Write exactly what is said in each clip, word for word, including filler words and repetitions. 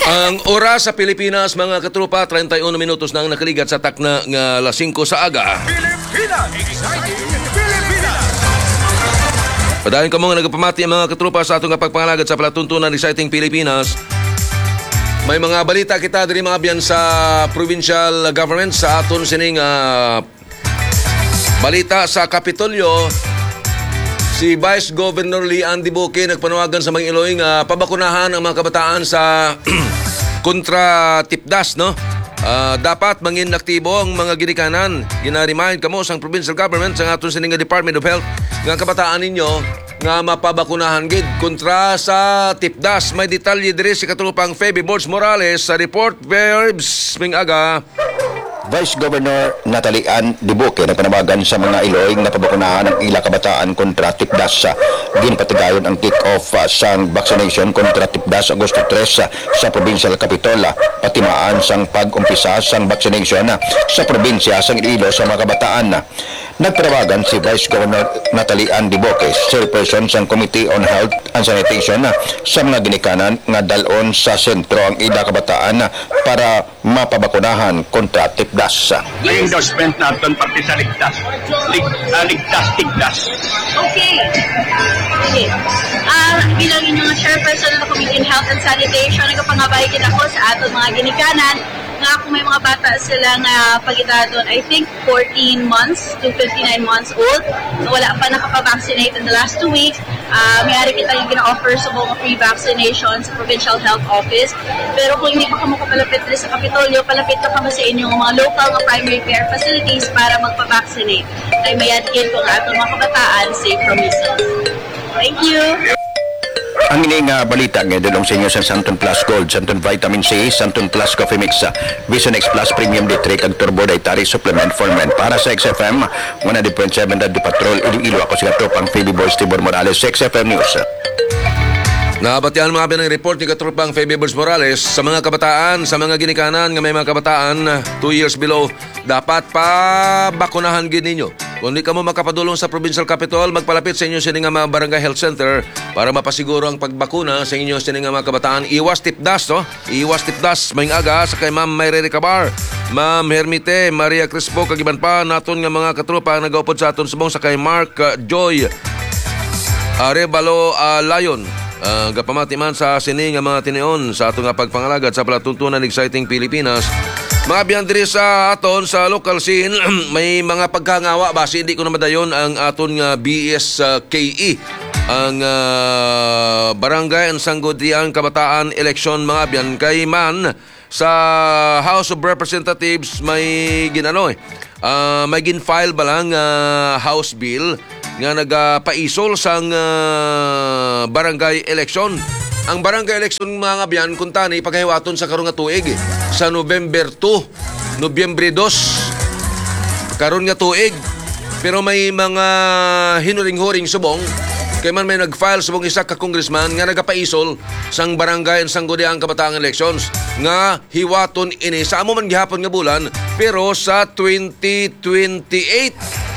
Ang oras sa Pilipinas, mga katrupa, thirty-one minutos nang nakaligat sa takna nga alas singko sa aga. Pilipinas! Exciting Pilipinas! Padayon ka mga nagpamati ang mga katrupa sa atong pagpangalagad sa palatuntunan Exciting Pilipinas. May mga balita kita diri mga biyan sa provincial government sa aton sining uh, balita sa Kapitolyo. Si Vice Governor Lian Diboque nagpanawagan sa mga Iloy nga pabakunahan ang mga kabataan sa kontra tipdas, no? Uh, dapat mangin aktibo ang mga ginikanan. Gina-remind kamo sang provincial government sa aton sining Department of Health nga kabataan ninyo nga mapabakunahan gid kontra sa tipdas. May detalye diri si katulupang Feby Borges Morales sa report verbs ming aga. Vice Governor Natalie Ann Diboque nagpanawagan sa mga Iloy na pabakunahan ang ila kabataan kontra tipdas. Ginpatigayon ang kick-off uh, sang vaccination kontra tipdas Agosto tres uh, sa provincial Capitol. Patimaan sang pag-umpisa sang vaccination uh, sa probinsya sang Iloilo sa mga kabataan. Nagpanawagan si Vice Governor Natalie Ann Diboque, chairperson sang Committee on Health and Sanitation uh, sa mga ginikanan nga dalon sa sentro ang ila kabataan uh, para mapabakunahan kontra tipdas. May endorsement natin pati sa ligtas. Lig, uh, ligtas, tigdas. Okay. Okay. Uh, bilang inyong chairperson ng Committee on Health and Sanitation, nagpangabay kita ko sa aton mga ginikanan nga kung may mga bata silang uh, pag-edadon, I think fourteen months to fifty-nine months old, wala pa nakapavaccinate in the last two weeks, uh, may-ari kita yung gina-offer sa mga free vaccination sa Provincial Health Office. Pero kung hindi pa kamo kapalapit rin sa Kapitolyo, palapit ka kamo sa inyong mga local na primary care facilities para magpa-vaccinate. Ay mayadkin ko nga itong mga kabataan safe from measles. Thank you! Ang ining uh, balita ngayon dalong sa inyo sa Santon Plus Gold, Santon Vitamin C, Santon Plus Coffee Mix, Vision X Plus Premium D three, kag Turbo Dietary Supplement for Men. Para sa X F M, one hundred point seven Daddy Patrol, Iloilo. Ako si Katropang Feby Borges Morales, X F M News. Nabatian mga binang report ni Katropang Feby Borges Morales sa mga kabataan, sa mga ginikanan nga may mga kabataan two years below, dapat pa bakunahan gid ninyo. Kung di ka mo makapadulong sa Provincial Capital, magpalapit sa inyo sining nga mga Barangay Health Center para mapasiguro ang pagbakuna sa inyo sining nga mga kabataan. Iwas tipdas, no? Iwas tipdas. Maying aga sa kay Ma'am Mayre Ricabar, Ma'am Hermite, Maria Crispo, kagiban pa naton nga mga katrupa nagaupod sa aton subong sa kay Mark uh, Joy Arevalo uh, Lion. Uh, gapamati man sa sining nga mga tinion sa aton nga pagpangalagad sa palatuntunan Exciting Pilipinas. Mga biyandri sa aton sa local scene, may mga pagkangawa basi hindi ko na madayon ang aton nga B S K E, ang uh, Barangay and Sangguniang Kabataan Election mga biyan kay man sa House of Representatives may ginano eh. Uh, may gin-file ba lang uh, House Bill nga nagapaisol sang uh, barangay election. Ang barangay election mga biyan kung tani paghiwaton sa karong nga tuig eh. Sa November two, Nobyembre two, karon nga tuig. Pero may mga hinuring-huring subong kay man may nag-file subong isa ka congressman nga nagapaisol sang barangay and sangguniang kabataang elections nga hiwaton ini sa amo man gihapon nga bulan pero sa twenty twenty-eight.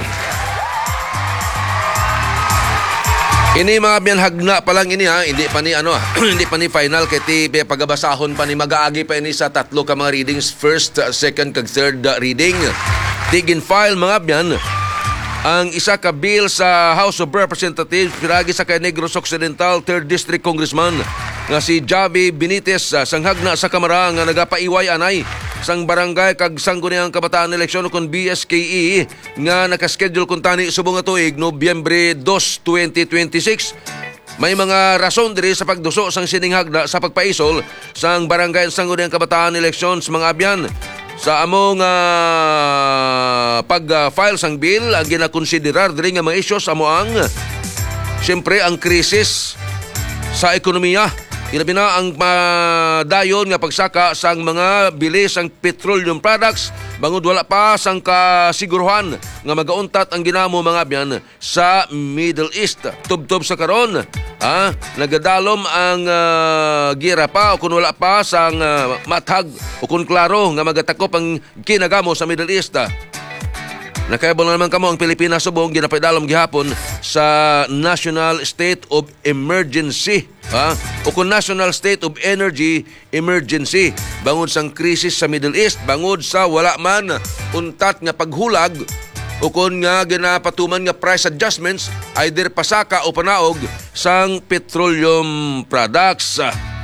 Ini mga biyan hagna pa lang ini ha, hindi pa ni ano hindi pa ni final kay ti pagabasahon pa ni magaagi pa ini sa tatlo ka mga readings, first, second kag third reading. Tigin file mga biyan ang isa ka bill sa House of Representatives piragi sa kay Negros Occidental third District Congressman nga si Javi Benitez uh, sang hagna sa Kamara nga nagapaiway anay sang barangay kag sangguniang kabataan eleksyon kon B S K E nga nakaschedule kun tani subong nga tuig Nobyembre two, twenty twenty-six. May mga rason diri sa pagduso sang sining hagna sa pagpaisol sang barangay sangguniang kabataan elections mga abyan. Sa among uh, pag-file sang bill, ang ginakonsiderar diri nga mga issues amo ang siyempre ang krisis sa ekonomiya. Ilabi na ang dayon nga pagsaka sang mga bilis ang petroleum products bangod wala pa sang kasiguruhan nga magauntat ang ginamo mga biyan sa Middle East. Tubtob sa karon, ah, nagadalom ang uh, gira pa o kung wala pa sang uh, mathag o kung klaro nga magatakop ang kinagamo sa Middle East. Nakaibol na naman kamo ang Pilipinas subong ginapaidalom gihapon sa National State of Emergency Ha? O kung National State of Energy Emergency bangod sang krisis sa Middle East, bangod sa wala man untat nga paghulag o kung nga ginapatuman nga price adjustments either pasaka o panaog sang petroleum products.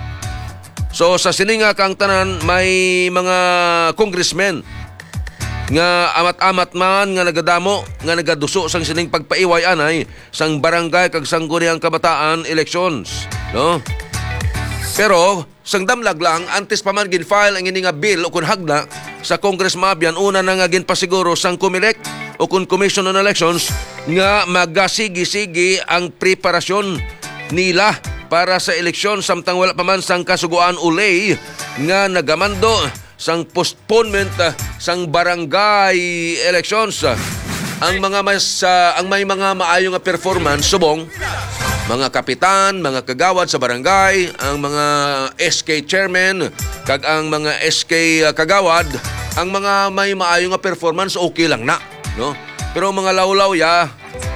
So sa sininga kang tanan may mga congressmen nga amat-amat man nga nagadamo nga nagaduso sang sining pagpaiway anay sang barangay kag sangguniang kabataan elections, no? Pero sang damlag lang antes pa man gin-file ang ini nga bill o kun hagna sa Congress mabyan una na nga ginpasiguro sang COMELEC o kun Commission on Elections nga magasigi-sigi ang preparasyon nila para sa eleksyon samtang wala pa man sang kasuguan ulay nga nagamando sang postponement uh, sang barangay elections. Uh, ang mga mas uh, ang may mga maayo nga performance subong mga kapitan, mga kagawad sa barangay, ang mga S K chairman kag ang mga S K uh, kagawad, ang mga may maayo nga performance okay lang na, no? Pero mga lawlaw ya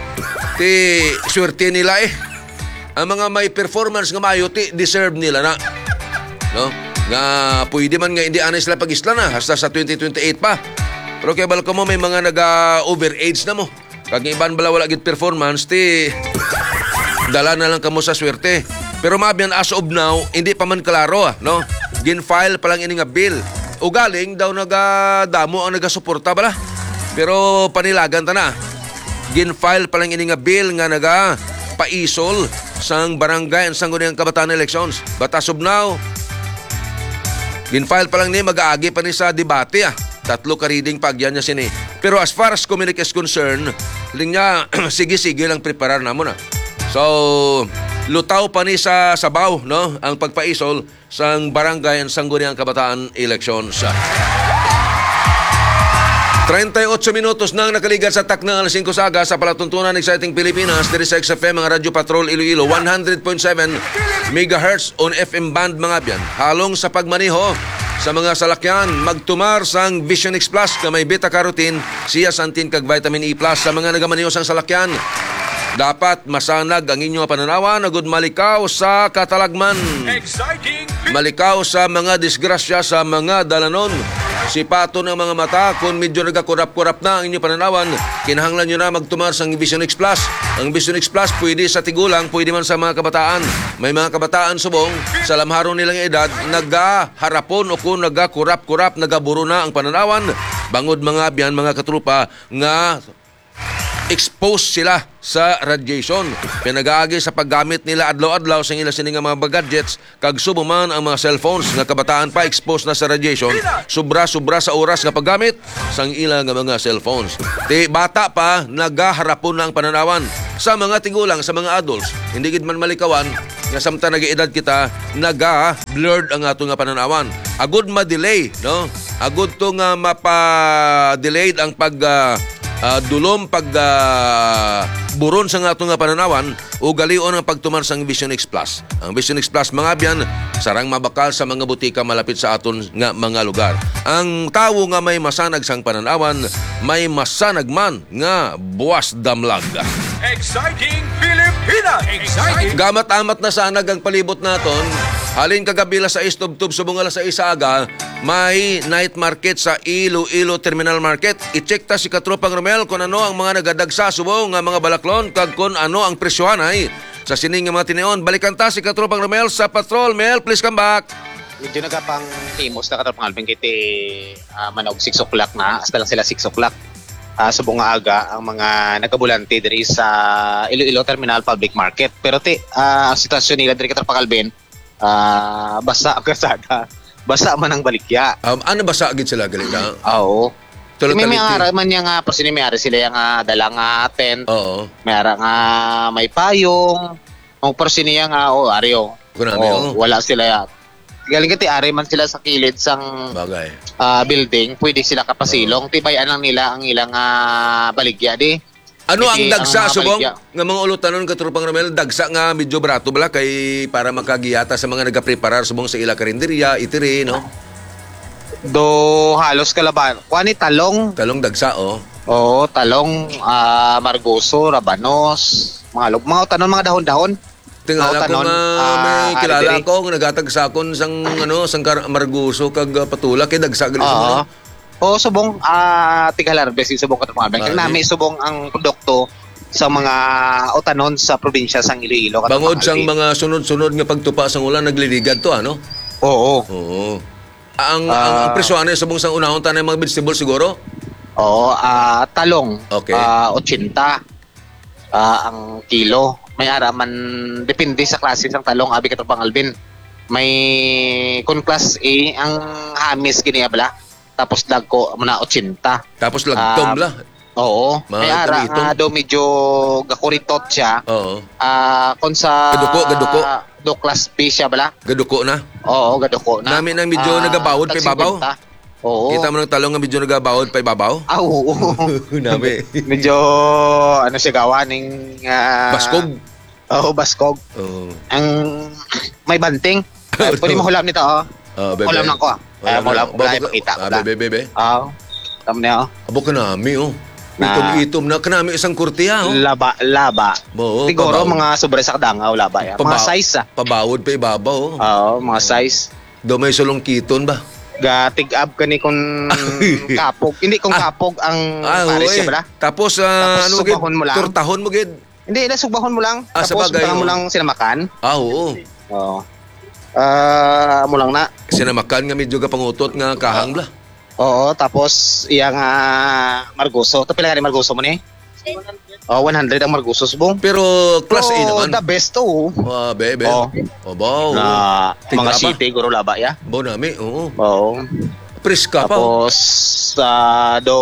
ti swerte nila eh. Ang mga may performance nga maayo ti deserve nila na, no? Nga pwede man nga hindi anay sila pag-isla na hasta sa twenty twenty-eight pa. Pero kaya balko mo may mga naga-overage na mo. Kag iban bala wala gid performance ti dala na lang kamo sa swerte. Pero mabyan as of now hindi pa man klaro, ah, no? Gin-file pa lang ini nga bill. O galing daw nagadamo ang nagasuporta bala. Pero panilagan ta na. Gin-file pa lang ini nga bill nga naga paisol sang barangay ang sangguniang kabataan elections. But as of now gin-file pa lang ni mag-aagi pa ni sa debate, ah. Tatlo ka reading pagyan niya sini. Pero as far as COMELEC is concerned, ling niya sige-sige lang preparar na mo na. So, lutaw pa ni sa sabaw, no? Ang pagpaisol sang barangay ang sangguniang kabataan elections. thirty-eight minutos nang nakaligat sa tak ng alas singko saga sa palatuntunan ng Exciting Pilipinas diri sa X F M, mga Radyo Patrol Iloilo one hundred point seven megahertz on F M band mga byan. Halong sa pagmaniho sa mga salakyan, magtumar sang Vision X Plus na may beta-carotene, zeaxanthin kag vitamin E plus sa mga nagamaniho sang salakyan. Dapat masanag ang inyong pananawan na good malikaw sa katalagman. Exciting Malikaw sa mga disgrasya sa mga dalanon. Sipato ng mga mata kung medyo nagkakurap-kurap na ang inyong pananawan, kinahanglan nyo na magtumar sa Vision X Plus. Ang Vision X Plus pwede sa tigulang, pwede man sa mga kabataan. May mga kabataan subong sa lamharon nilang edad, nagaharapon o kung nagakurap-kurap, nagaburo na ang pananawan. Bangod mga biyan, mga katrupa, nga exposed sila sa radiation. Pinag-aagi sa paggamit nila adlaw-adlaw sa ila sining mga gadgets kag subo man ang mga cellphones nga kabataan pa exposed na sa radiation. Sobra-sobra sa oras nga paggamit sang ila nga mga cellphones. Ti bata pa nagaharapon na ang pananawan sa mga tigulang, sa mga adults. Hindi gid man malikawan nga samtang nag-edad kita naga-blurred ang ato nga pananawan. Agud ma-delay, no? Agud to nga mapa-delayed ang pag uh, Uh, dulom pag uh, buron sa nga nga pananawan o galion ang pagtuman sa Vision X Plus. Ang Vision X Plus mga biyan sarang mabakal sa mga butika malapit sa aton nga mga lugar. Ang tawo nga may masanag sang pananawan, may masanag man nga buwas damlag. Exciting Pilipinas! Exciting! Gamat-amat na sanag ang palibot naton. Halin kagabi sa istubtub subong alas sa isaga, may night market sa Iloilo Terminal Market. I-check ta si Katropang Romel kung ano ang mga nagadagsa subong nga mga balaklon kag kung ano ang presyohan ay sa sining nga mga tineon. Balikan ta si Katropang Romel sa Patrol. Mel, please come back. Medyo nagapang timos na Katropang Alvin kiti uh, manog six o'clock na. Hasta lang sila six o'clock. Uh, subong nga aga ang mga nagabulante diri sa Iloilo Terminal Public Market. Pero ti, uh, ang sitwasyon nila diri Katropang Alvin, uh, basa ang kasada. Basa man ang balikya. Um, ano basa agad sila galita? Oo. Tulad may may taliti. ara man yang uh, persini may ara sila yang uh, dalang uh, tent. Oo. May ara nga may payong. Ang persini yang uh, oh aryo. Kunami, oh, oh. wala sila ya. Galing kati ari man sila sa kilid sang Bagay. uh, building, pwede sila kapasilong. Oh. Tibayan lang nila ang ilang uh, baligya di. Ano ang Hindi, dagsa ang mga subong baligya. nga mga ulutanon Katropang Romel, dagsa nga medyo brato bala kay para makagiyata sa mga nagapreparar subong sa ila karinderya itiri, no? Do halos kalaban. Kuani talong. Talong dagsa, oh. Oo, talong, uh, margoso, rabanos, mga log, mga tanon, mga dahon-dahon. Tingala ko Tanon, nga ah, may ari kilala diri. ko nga nagatag sakon sang ano sang kar- marguso kag uh, patula kay dagsa gali sa Oo. mga. O subong ah tigalarbes subong katong mga Ari. Kag nami subong ang produkto sa mga utanon sa probinsya sang Iloilo katong Bangod mga sang Alvin. mga sunod-sunod nga pagtupa sang ulan nagliligad to ano. Oo. Oo. Ang, ang, Ah. ang presyo ano subong sang unahon tanay mga vegetable siguro. Oo, ah talong. Okay. Ah eighty ah ang kilo. May araman depende sa klase sang talong abi katong pang Alvin. May kun class A ang hamis kini abla. Tapos dagko muna eighty. Tapos lagtom Ah, la. Oo. Mga May ara tumitong. nga do medyo gakuritot siya. Oo. Ah, kon sa Gaduko, gaduko. do class B siya bala. Gaduko na. Oo, gaduko na. Namin ang medyo nagabawod tag kay babaw. fifty. Oo. Kita mo ng talong nga medyo nagabawod pa ibabaw. Ah, oo. Nami. medyo ano siya gawa ning ah, Baskog. Oo, baskog. Oo. Ang may banting. Uh, pwede mo hulam nito, oh. Ah, bebe. Hulam lang ko, ah. Ay, Hulam hulam lang. ko, ay, Babo- pakita ko Ah, lang. bebe, bebe. Oo. Tama niya, oh. Abo ka nami, oh. Na- Itom-itom na. Kanami isang kurtiya, oh. Laba, laba. Oo, Siguro pabaw. mga sobre sa kadangaw, laba yan. Mga Paba- size, ah. Pabawod pa ibabaw, oh. Oo, mga size. Do may sulong kiton ba? Gatig-up ka ni kung kapog. Hindi kung kapog ang Ah, Paris oo, siya, eh. bala? Tapos, ah, Tapos ano gid? subahon mo lang. Turtahon mo gid. Hindi, nasubahon mo lang. Ah, Tapos sabagay, baka mo oh. lang sinamakan. Ah, oo. Oo. Ah, mo lang na. Sinamakan nga medyo ka pangutot nga kahang bla. Oo, tapos iyang ah, Margoso. Ito pila ka ni Margoso mo ni? Oh, one hundred ang Margoso subong. Pero class A Pero naman. the best to. Ah, bebe. Oo. Oh, baw. Na Tigaba. mga city, guro laba ya. Baw nami, oo. Oo. Preska pa. Tapos sa do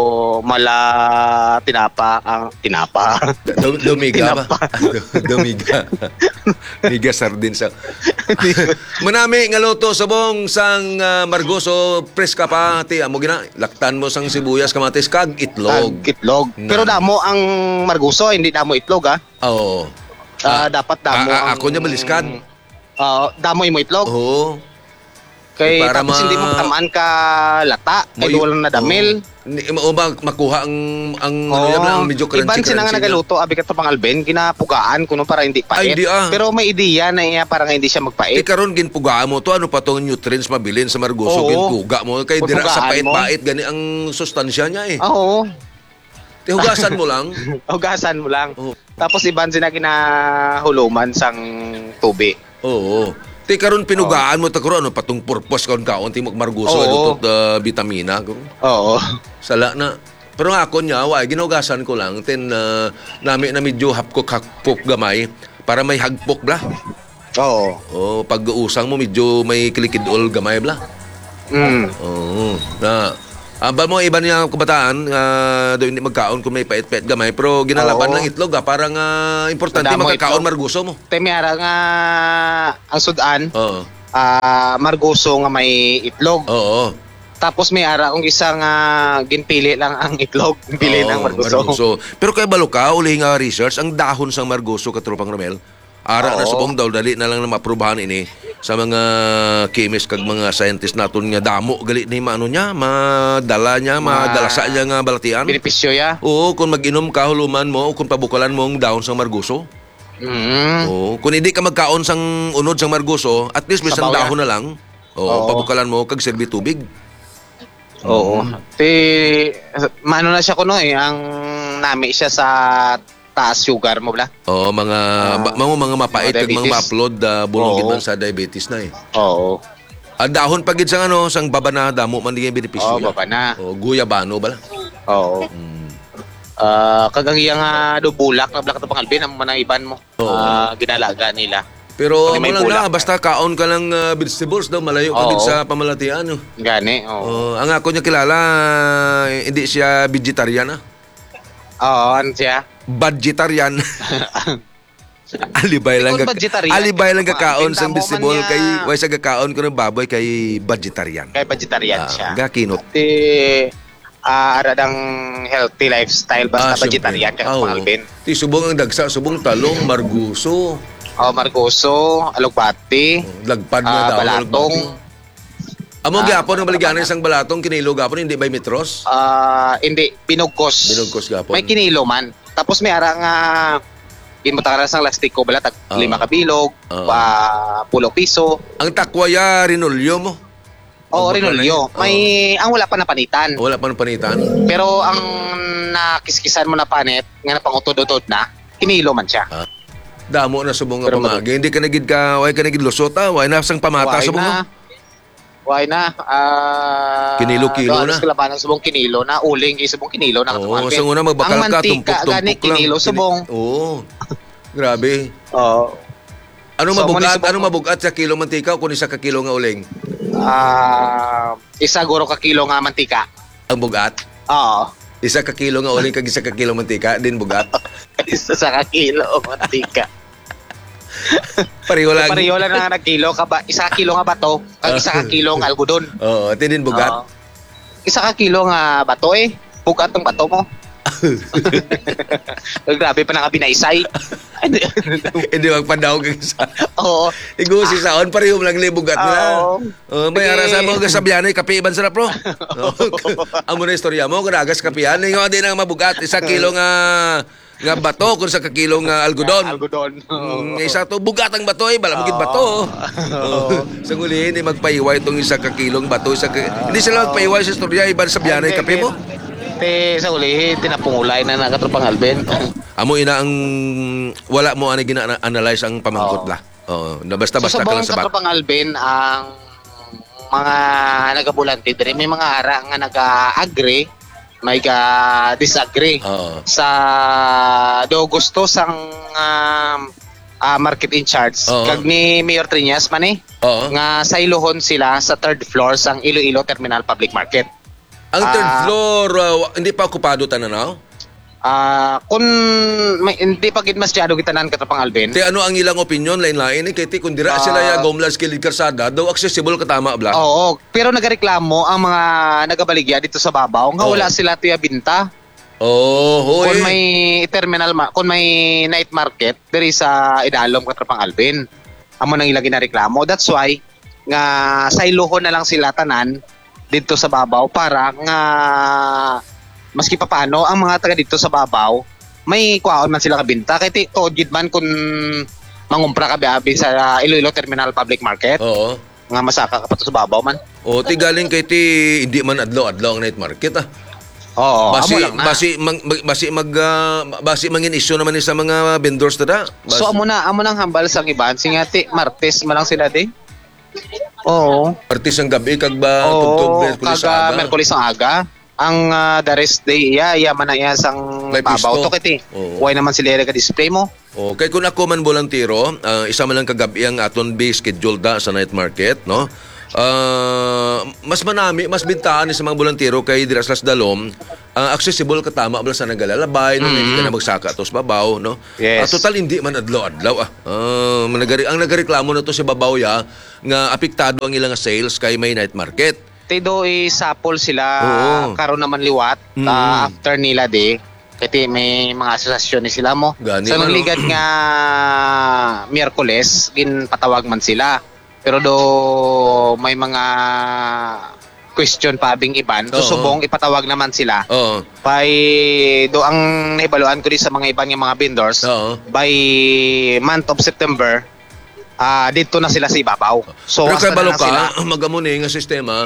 mala tinapa ang tinapa. Do- Domiga ba? Domiga. Miga sardin sa. Manami nga luto sabong sang ah, Margoso preska pa ti amo gina laktan mo sang sibuyas kamatis kag itlog. Tag itlog. Na. Pero damo ang Margoso, hindi damo itlog ah. Oo. Ah, dapat damo ah, ah, ang ako niya baliskad. Oo, damoy mo itlog. Oo. Kay Para tapos ma- hindi mo tamaan ka lata, kay May- walang nadamil. Ni o ba makuha ang ang ano Oo. yan lang, ang medyo crunchy Iban sila nga crunchy. nagaluto, abi ka pang Alben, ginapugaan kuno para hindi Ay, pait. di ah. Pero may ideya na iya para nga hindi siya Eh magpait. karon ginpugaan mo to ano pa tong nutrients mabilin sa Margoso Oo. ginpuga mo kay dira sa Pupugaan mo. pait-pait gani ang sustansya niya eh. Oo. Tihugasan mo lang. Hugasan mo lang. Oo. Tapos iban sila ginahuluman sang tubi. Oo. Ti karon pinugaan mo ta karon ano patong purpose karon kaon ti Margoso Oo. lutot uh, vitamina karon. Oo. Sala na. Pero nga ako niya, way, ginugasan ko lang. Then, uh, nami na medyo hapkok-hapkok gamay para may hagpok bla. Oo. O, pag usang mo, medyo may kilikidol gamay bla. Mm. Oo. Na, aba mo, iba niya kabataan, uh, doon hindi magkaon kung may pait-pait gamay. Pero ginalaban Oo. lang itlog, ah, parang uh, importante Damo magkakaon itlog. Margoso mo. Temyara nga ang sudan, Oo. ah Margoso nga may itlog. Oo. Tapos may ara kung isang ah, ginpili lang ang itlog, pili Oo, ng Margoso. Pero kay balo ka, uli nga research, ang dahon sang Margoso katropang Romel, ara na Oo. subong daw, dali na lang na maprubahan ini sa mga chemist kag mga scientist naton nga damo gali ni maano niya, madala niya, madalasa niya nga balatian. Benepisyo ya. Oo, kung mag-inom ka huluman mo, kung pabukalan mo ang dahon sang Margoso. Mm. Oo, kung hindi ka magkaon sang unod sang Margoso, at least bisan Sabaw ya. dahon na lang. Oo, Oo. pabukalan mo kag serbi tubig. Oo. Ti maano na siya kuno eh ang nami siya sa taas sugar mo bla. Oo, mga ba, mga, mga mapait Mga kag mga diabetes. ma-upload uh, bulong Oo. man sa diabetes na eh. Oo. Ang dahon pagid sang ano, sang babana damo man digay benepisyo. Oo, baba na. O guyabano bala. Oo. Ah, kagang iya nga do bulak na blak to pangalbin ang manaiban mo. Oo. Ah, ginalaga nila. Pero Pati mo may lang bulak na na. basta kaon ka lang uh, vegetables daw malayo ka Oo. gid sa pamalatian. Oh. Gani. Oo. Oh, ang ako niya kilala eh, hindi siya vegetarian ah. Oo, ano siya? Vegetarian. Alibay lang Kung ga vegetarian, alibay lang kaya gakaon pinta sang mo man vegetable niya. kay way sa gakaon ko ng baboy kay vegetarian. Kay vegetarian Ah, siya. gakinot. Ti ah aradang healthy lifestyle basta Ah, vegetarian siyempre. ka Ah, oo. pangalbin. Ti subong ang dagsa, subong talong, marguso, Oh, Margoso, alugbati, lagpad nga ah, daw. balatong, Amo Ah, gyapon ang baligyan isang balatong kinilo gapon hindi by metros. ah hindi, binugkos. Binugkos gapon. May kinilo man. Tapos may ara nga ginbutangan na sang lastiko bala tag Oo. lima ka bilog, Oo. pa pulong piso. Ang takwaya, rinulyo mo. Oo, Ang rinulyo. bakanay. May ang wala pa napanitan. Wala pa ng panitan. Pero ang nakiskisan mo na panet, nga na pangutod-utod na, kinilo man siya. Damo na subong nga Pero pamagi. Hindi ka nagid ka, way ka nagid lusot ah. Way na sang pamata Why subong mo. na? Why na? Ah, Kinilo-kilo doon na. sa labanan subong kinilo na, uling kay subong kinilo na. Oo, katumagan. sa una magbakal Ang ka, mantika tumpok-tumpok gani lang. kinilo subong. Oo. Grabe. Oo. Ano So, mabugat? munisipal- Ano mabugat sa kilo mantika o kung isa ka kilo nga uling? Ah, isa guro ka kilo nga mantika. Ang bugat? Oo. Isa ka kilo nga uling kag isa ka kilo mantika din bugat. Isa sa ka kilo mantika. Pareho lang. Pareho lang na nagkilo ka ba? Isa ka kilo nga bato, kag isa ka kilo nga algodon. Oo, ati din bugat. Oo. Isa ka kilo nga bato eh. Bugat tong bato mo. Grabe pa nga binaisay. Hindi magpadaw kag isa. Oo. Igo si saon pareho lang li bugat na. Oo. Oh, may ara sa mga kasabyan ay kape iban sarap pro. Amo na istorya mo kadagas kapian nga di na mabugat isa kilo nga nga bato kung sa kakilo nga algodon. Algodon. Mm, isa to bugat ang bato eh bala magid bato. Oh. Sa nguli hindi magpaiway itong isa ka kilong bato isa ka, hindi sila magpaiway sa istorya iban sa biyanay kape mo. Te sa uli tinapungulay na nakatropang Alben. Amo ina ang wala mo ani gina-analyze ang pamangkot Oo. la. Oo, na basta-basta So, sa ka lang buong sa bat. katropang Alben, ang mga nagabulante dire may mga ara nga naga-agree, may ga-disagree. Oo. Sa do gusto sang um, ah, market in charge Oo. kag ni Mayor Triñas man eh Oo. nga sa ilohon sila sa third floor sang Iloilo Terminal Public Market. Ang third Ah. floor uh, hindi pa okupado tananaw. Ah, kung may, hindi pa gid masyado kitanan katropang Alben. Te ano ang ilang opinion lain-lain eh kay ti kun dira Ah. sila ya gomlas kilid karsada daw accessible ka tama bla. Oo, pero nagareklamo ang mga nagabaligya dito sa babaw nga Oo. wala sila tuya binta. Oh, hoy. Kung may terminal ma- kung may night market diri sa Idalom katropang Alben. Amo nang ilang ginareklamo. That's why nga sa ilohon na lang sila tanan dito sa babaw para nga maski pa paano ang mga taga dito sa babaw may kuhaon man sila kabinta kay ti tuod gid man kun mangumpra ka biabi sa Iloilo Terminal Public Market Oo. nga masaka ka pa to sa babaw man. O ti galing kay ti hindi man adlaw-adlaw ang night market ah. Oo, Basi amo lang na. basi mag, mag- basi mag ah, basi mangin issue naman ni sa mga vendors tada. Basi, So amo na, amo nang hambal sang iban singati Martes man lang sila di. Oo. artis ang gabi kag ba Oo, tugtog Merkulis sa kaga aga. Merkulis ang aga. Ang ah, the rest day, iya, iya man na iya sang May babaw pisto. to kiti. Oo. Why naman sila ka display mo? O kay kung ako man volantiro, ah, isa man lang kagabi ang aton base schedule da sa night market, no? Ah, mas manami, mas bintahan ni sa mga volantiro kay dira sa Las Dalom, ah, accessible ka tama bala sa nagalalabay, no? Hindi ka na magsaka tos babaw, no? Ah, Yes. total hindi man adlaw-adlaw ah. Ah, managari ang nagareklamo na to si babaw ya nga apektado ang ilang sales kay may night market. Tido isapol sila Oo. karon naman liwat Mm. ah, after nila di. Kasi may mga asosasyon ni sila mo. Gani Sa man, nung ligad no? nga Miyerkules, ginpatawag man sila. Pero do may mga question pa abing iban, Oo. susubong ipatawag naman sila. Oo. By do ang naibaluan ko di sa mga iban nga mga vendors, Oo. by month of September, ah dito na sila sa ibabaw. So Pero kay hasta na balo na sila. ka, magamo ni nga sistema,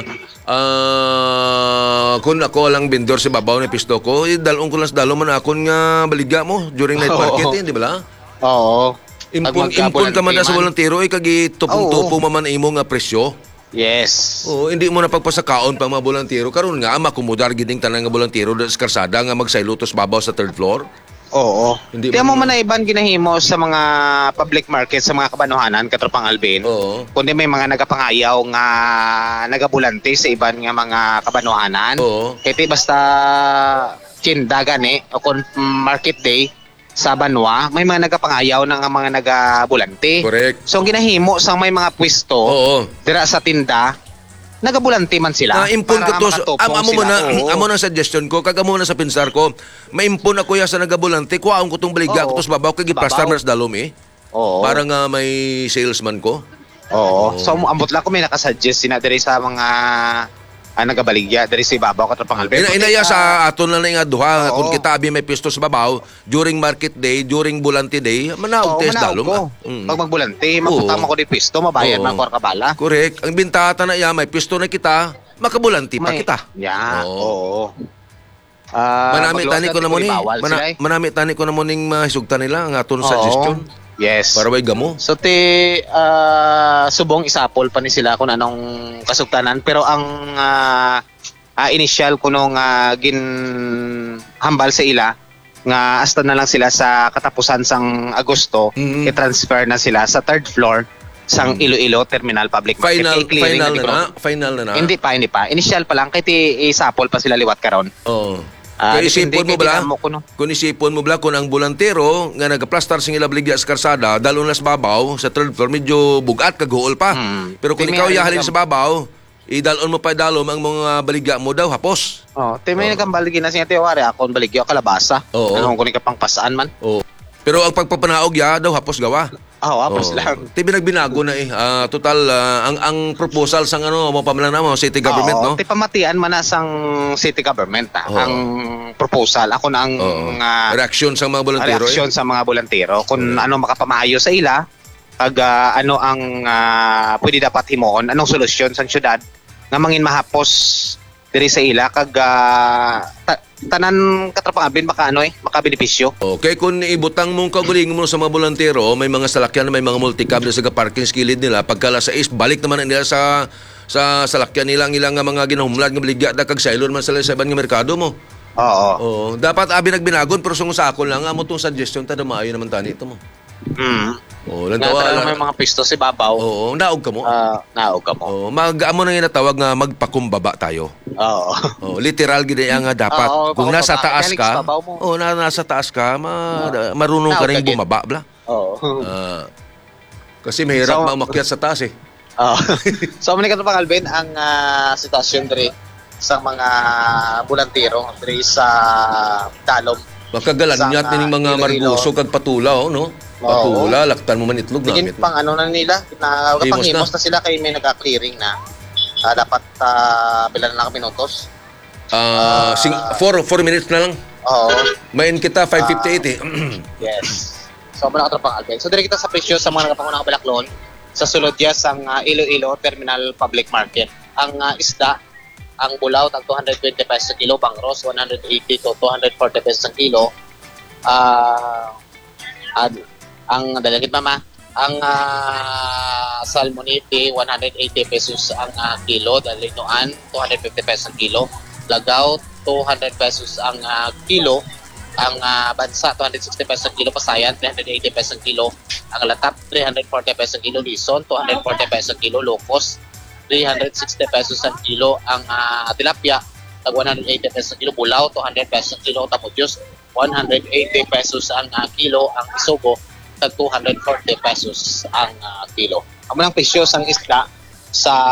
ah kung ako lang vendor sa babaw ni pisto ko, eh, dalong ko lang sa dalo man akon nga baligya mo during night Oo. market, eh, di ba la? Oo. Impon, Pag impon ka man na sa magkabulan- volantiro, eh, kagi tupong-tupo man imo nga presyo. Yes. Oo, hindi mo na pagpasakaon pa mga volantiro. Karon nga, makumudar giding tanan nga volantiro sa karsada nga magsaylutos babaw sa third floor. Oo. Hindi Hindi mo- mo man na iban ginahimo sa mga public market sa mga kabanuhanan katropang Alben. Oo. Kundi may mga nagapangayaw nga nagabulante sa iban nga mga kabanuhanan. Oo. Kaya basta kinda gani o kung market day sa Banwa, may mga nagapangayaw na nga mga nagabulante. Correct. So ang ginahimo sa may mga pwesto Oo. dira sa tinda, nagabulante man sila. Na-impon ko para to. nga sa- makatupong Am, amo mo sila. na, Oo. amo na suggestion ko, kag amo na sa pinsar ko, maimpon ako ya sa nagabulante, kuhaon ko tong baligya ko Oo. to sa babaw, kag iplastar Babaw. na sa dalom eh. Oo. Para nga may salesman ko. Oo. So ambot lang ko may nakasuggest sina diri sa mga ah, nagabaligya diri sa ibabaw katapang Alvin. Ina inaya sa aton na nga duha Oo. kung kita abi may pisto sa babaw during market day, during bulante day, manaog Oo, test manaog dalom. ko. ah. Mm. Pag magbulante, magputama ko di pisto, mabayan Oo. man ko ar kabala. Correct. Ang bintata na iya may pisto na kita, makabulanti pa May- kita. Ya, Oo. oo. Ah, Manami tani ko na mo ni. bawal sila Mana, eh. manami tani ko na mo ning mahisugtan nila ang aton Oo. suggestion Yes. para way gamo. So ti ah, subong isapol pa ni sila kung anong kasugtanan pero ang ah, ah, initial kuno nga gin hambal sa ila nga hasta na lang sila sa katapusan sang Agosto Mhm. i-transfer na sila sa third floor sang Iloilo Terminal Public Market. Final I-clearing final di na ko- na, final na na. Hindi pa, hindi pa. Initial pa lang kay ti isapol pa sila liwat karon. Oo. Ah, Kaya depende isipon mo kay bala, ginamo ko, no? kung isipon mo bala, kung ang bulantero nga nagaplastar sing ilabligya sa karsada, dalon na sa babaw, sa third floor, medyo bugat, kaguol pa. Hmm. Pero kung May ikaw may yahalin nagam- sa babaw, idalon mo pa dalom ang mga baligya mo daw, hapos. Oh, ti may nagambaligi na siya ti wari akon baligyo kalabasa. Oo. Ano ko ni kapang pasaan man. Oh. Pero ang pagpapanaog ya daw, hapos gawa. Oh, apos Oo. lang. Ti binagbinago na eh. Ah, total, ah, ang ang proposal sang ano, mo pamalan na mo, city government, Oo, no? ti pamatian man na sang city government ah, Oo. ang proposal. Ako na ang Oo. ah, Reaksyon sa mga bulantero. reaksyon eh. sa mga bolantero kung ano makapamayo sa ila kag ah, ano ang ah, pwede dapat himuon, anong solusyon sa syudad nga mangin mahapos diri sa ila kag ah, ta- tanan katrapang abin maka ano eh makabenepisyo. Okay, kung ibutang mong kaugalingon mo sa mga bolantero, may mga salakyan na may mga multicab na sa parking sa kilid nila, pagka alas sais, balik naman nila sa sa salakyan nila ang ilang nga mga ginahumlad nga baligya da kag sailor man sila sa ibang nga merkado mo. Oo. Oo, dapat abi nagbinagon pero sung sa ako lang amo tong suggestion ta maayo naman tani ito mo. Mm. Oo, lang Nga tawa. talaga may mga pisto si babaw. Oo, naog ka mo. Ah, naog ka mo. Oo, mag amo na ginatawag nga magpakumbaba tayo. Oo. Oh, literal gid nga dapat Oo, kung nasa pakumbaba. taas Galing ka. sa babaw mo. Oh, na nasa taas ka, ma, marunong ka Naog ring ka, gid. bumaba bla. Oo. Ah, kasi mahirap So- so, umakyat sa taas eh. Oo. So man ka pang Alvin ang ah, sitwasyon diri sa mga bulantero diri sa Dalom. Makagalannyat Sa, ning mga ah, marguso kag patula, oh, no? Patula, laktan mo man itlog Tingin gamit. pang ano na nila, na Himos pangimos na. na. sila kay may nagka-clearing na. Ah, dapat uh, bilan na lang minutos. Ah, sing four four minutes na lang. Oo. Main kita five fifty-eight eh. Yes. So mga katrapang Alvin. So diri kita sa presyo sa mga nagapangunang balaklon sa sulod ya sang ah, Iloilo Terminal Public Market. Ang ah, isda ang bulaw tag two hundred twenty pesos sa kilo, bangros one hundred eighty to two hundred forty pesos ang kilo. Ah ad- ang dalagit mama, ang ah, salmonite one hundred eighty pesos ang ah, kilo, dalinoan two hundred fifty pesos ang kilo, lagaw two hundred pesos ang ah, kilo, ang ah, bansa two hundred sixty pesos ang kilo, pasayan three hundred eighty pesos ang kilo, ang latap three hundred forty pesos ang kilo, lison two hundred forty pesos ang kilo, locos three hundred sixty pesos ang kilo, ang ah, tilapia tag one hundred eighty pesos ang kilo, bulaw two hundred pesos ang kilo, tamudyos one hundred eighty pesos ang ah, kilo, ang isugo tag two hundred forty pesos ang ah, kilo. Ang mga presyo sang isda sa